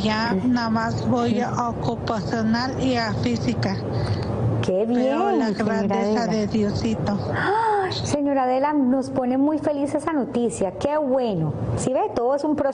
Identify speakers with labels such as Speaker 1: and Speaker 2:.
Speaker 1: ya nada más voy a ocupacional y a física.
Speaker 2: ¡Qué bien!
Speaker 1: Pero la
Speaker 2: señora
Speaker 1: grandeza
Speaker 2: Adela.
Speaker 1: de Diosito.
Speaker 2: ¡Ah! Señora Adela, nos pone muy feliz esa noticia. ¡Qué bueno! Si ve, todo es un proceso.